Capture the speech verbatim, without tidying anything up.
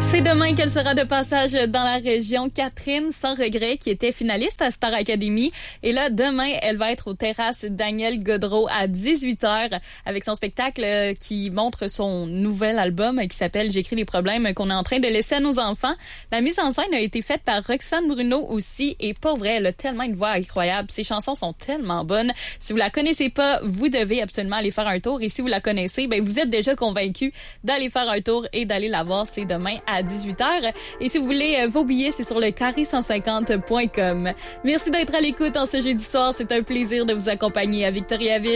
C'est demain qu'elle sera de passage dans la région. Catherine Sans Regret, qui était finaliste à Star Academy. Et là, demain, elle va être aux terrasses Daniel Godreau à dix-huit heures avec son spectacle qui montre son nouvel album qui s'appelle « J'écris les problèmes » qu'on est en train de laisser à nos enfants. La mise en scène a été faite par Roxane Bruno aussi. Et pour vrai, elle a tellement une voix incroyable. Ses chansons sont tellement bonnes. Si vous la connaissez pas, vous devez absolument aller faire un tour. Et si vous la connaissez, ben vous êtes déjà convaincu d'aller faire un tour et d'aller la voir. C'est demain à dix-huit heures. Et si vous voulez euh, vos billets, c'est sur le carré cent cinquante point com. Merci d'être à l'écoute en ce jeudi soir. C'est un plaisir de vous accompagner à Victoriaville.